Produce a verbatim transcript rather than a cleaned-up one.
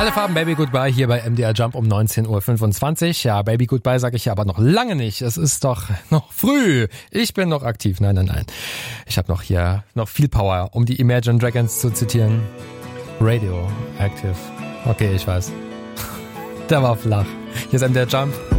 Alle Farben Baby Goodbye hier bei M D R Jump um neunzehn Uhr fünfundzwanzig. Ja, Baby Goodbye sage ich ja aber noch lange nicht. Es ist doch noch früh. Ich bin noch aktiv. Nein, nein, nein. Ich habe noch hier noch viel Power, um die Imagine Dragons zu zitieren. Radioactive. Okay, ich weiß. Der war flach. Hier ist M D R Jump.